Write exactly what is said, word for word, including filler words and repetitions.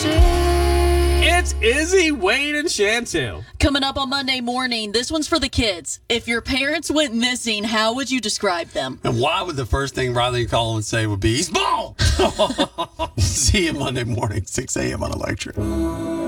It's Izzy, Wade, and Chantel. Coming up on Monday morning, this one's for the kids. If your parents went missing, how would you describe them? And why would the first thing Riley call him and say would be, he's bald? See you Monday morning, six a.m. on Electric.